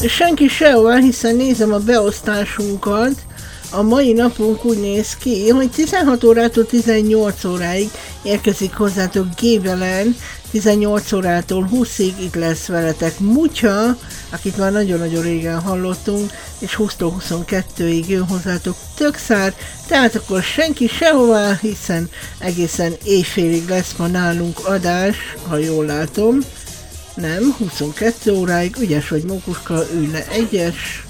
senki sehol, hiszen nézem a beosztásunkat. A mai napunk úgy néz ki, hogy 16 órától 18 óráig érkezik hozzátok Gébelen, 18 órától 20-ig itt lesz veletek Mutya, akit már nagyon-nagyon régen hallottunk, és 20-tól 22-ig jön hozzátok Tökszár, tehát akkor senki sehová, hiszen egészen éjfélig lesz ma nálunk adás, ha jól látom. Nem, 22 óráig, ügyes vagy Mókuska, ülj le egyes.